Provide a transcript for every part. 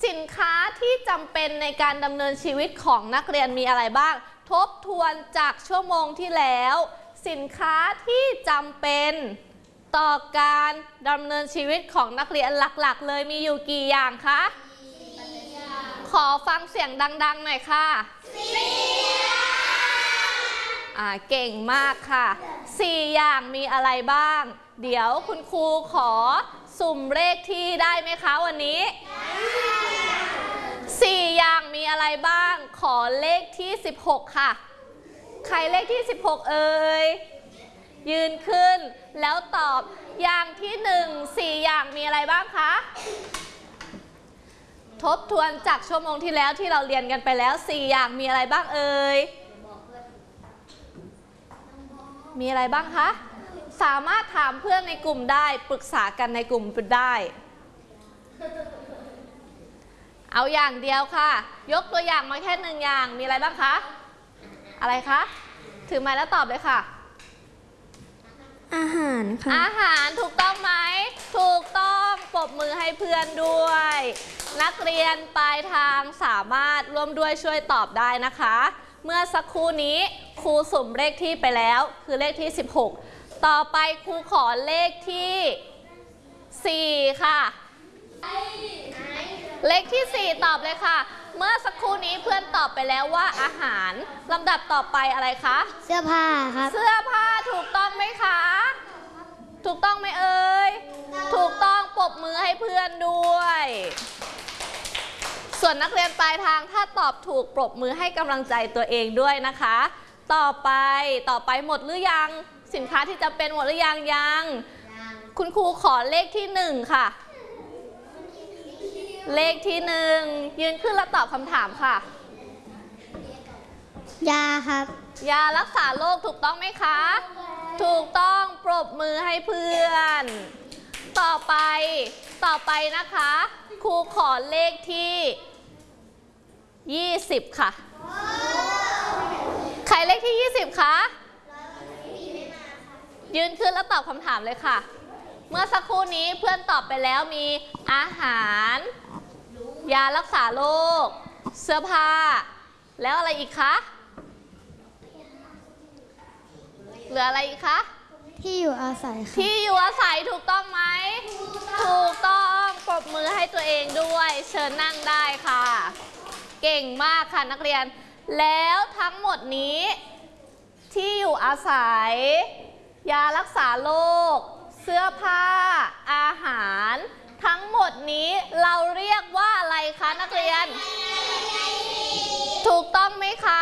สินค้าที่จำเป็นในการดำเนินชีวิตของนักเรียนมีอะไรบ้างทบทวนจากชั่วโมงที่แล้วสินค้าที่จำเป็นต่อการดำเนินชีวิตของนักเรียนหลักๆเลยมีอยู่กี่อย่างคะขอฟังเสียงดังๆหน่อยค่ะเก่งมากค่ะ4อย่างมีอะไรบ้างเดี๋ยวคุณครูขอสุ่มเลขที่ได้ไหมคะวันนี้4อย่างมีอะไรบ้างขอเลขที่16ค่ะใครเลขที่16เอ่ยยืนขึ้นแล้วตอบอย่างที่4อย่างมีอะไรบ้างคะทบทวนจากชั่วโมงที่แล้วที่เราเรียนกันไปแล้ว4อย่างมีอะไรบ้างเอ่ยมีอะไรบ้างคะสามารถถามเพื่อนในกลุ่มได้ปรึกษากันในกลุ่มได้เอาอย่างเดียวค่ะยกตัวอย่างมาแค่1อย่างมีอะไรบ้างคะอะไรคะถือไม้แล้วตอบเลยค่ะอาหารค่ะอาหารถูกต้องไหมถูกต้องปรบมือให้เพื่อนด้วยนักเรียนปลายทางสามารถร่วมด้วยช่วยตอบได้นะคะเมื่อสักครู่นี้ครูสุ่มเลขที่ไปแล้วคือเลขที่16ต่อไปครูขอเลขที่4ค่ะเลขที่4ตอบเลยค่ะเมื่อสักครู่นี้เพื่อนตอบไปแล้วว่าอาหารลำดับต่อไปอะไรคะเสื้อผ้าครับเสื้อผ้าถูกต้องไหมคะถูกต้องไหมเอ่ยถูกต้องปรบมือให้เพื่อนด้วยส่วนนักเรียนปลายทางถ้าตอบถูกปรบมือให้กำลังใจตัวเองด้วยนะคะต่อไปหมดหรือยังสินค้าที่จะเป็นหมดหรือยังคุณครูขอเลขที่1ค่ะเลขที่1ยืนขึ้นแล้วตอบคำถามค่ะยาครับยารักษาโรคถูกต้องไหมคะถูกต้องปรบมือให้เพื่อนต่อไปนะคะครูขอเลขที่20ค่ะใครเลขที่20คะยืนขึ้นแล้วตอบคำถามเลยค่ะเมื่อสักครู่นี้เพื่อนตอบไปแล้วมีอาหารยารักษาโรคเสื้อผ้าแล้วอะไรอีกคะเหลืออะไรอีกคะที่อยู่อาศัยค่ะที่อยู่อาศัยถูกต้องไหมถูกต้องปรบมือให้ตัวเองด้วยเชิญนั่งได้ค่ะเก่งมากค่ะนักเรียนแล้วทั้งหมดนี้ที่อยู่อาศัยยารักษาโรคเสื้อผ้าอาหารทั้งหมดนี้เราเรียกว่าอะไรคะนักเรียนถูกต้องไหมคะ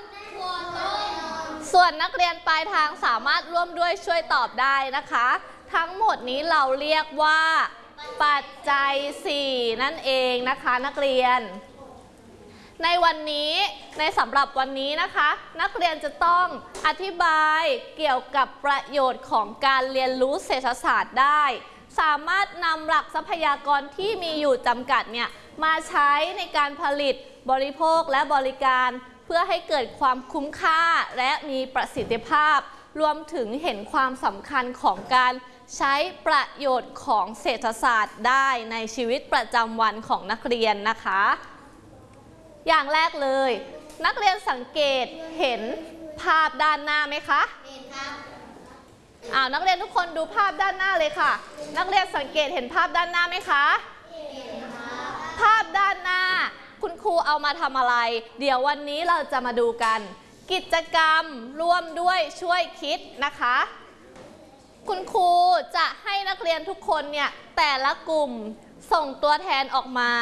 ส่วนนักเรียนปลายทางสามารถร่วมด้วยช่วยตอบได้นะคะทั้งหมดนี้เราเรียกว่าปัจจัย4นั่นเองนะคะนักเรียนในวันนี้สำหรับวันนี้นะคะนักเรียนจะต้องอธิบายเกี่ยวกับประโยชน์ของการเรียนรู้เศรษฐศาสตร์ได้สามารถนำหลักทรัพยากรที่มีอยู่จำกัดเนี่ยมาใช้ในการผลิตบริโภคและบริการเพื่อให้เกิดความคุ้มค่าและมีประสิทธิภาพรวมถึงเห็นความสำคัญของการใช้ประโยชน์ของเศรษฐศาสตร์ได้ในชีวิตประจำวันของนักเรียนนะคะอย่างแรกเลยนักเรียนสังเกตเห็นภาพด้านหน้าไหมคะเห็นครับนักเรียนทุกคนดูภาพด้านหน้าเลยค่ะนักเรียนสังเกตเห็นภาพด้านหน้าไหมคะเห็นครับภาพด้านหน้าคุณครูเอามาทำอะไรเดี๋ยววันนี้เราจะมาดูกันกิจกรรมร่วมด้วยช่วยคิดนะคะคุณครูจะให้นักเรียนทุกคนเนี่ยแต่ละกลุ่มส่งตัวแทนออกมา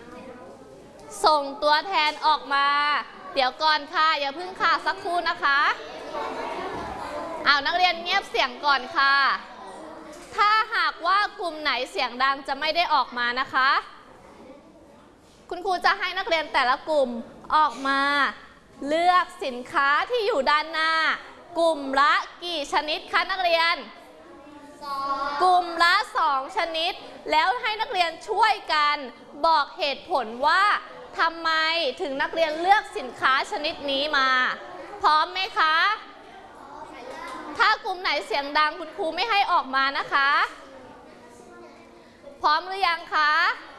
เดี๋ยวก่อนค่ะอย่าเพิ่งค่ะสักครู่นะคะนักเรียนเงียบเสียงก่อนค่ะถ้าหากว่ากลุ่มไหนเสียงดังจะไม่ได้ออกมานะคะคุณครูจะให้นักเรียนแต่ละกลุ่มออกมาเลือกสินค้าที่อยู่ด้านหน้ากลุ่มละกี่ชนิดคะนักเรียนกลุ่มละ2ชนิดแล้วให้นักเรียนช่วยกันบอกเหตุผลว่าทำไมถึงนักเรียนเลือกสินค้าชนิดนี้มาพร้อมไหมคะถ้ากลุ่มไหนเสียงดังคุณครูไม่ให้ออกมานะคะพร้อมหรือยังคะ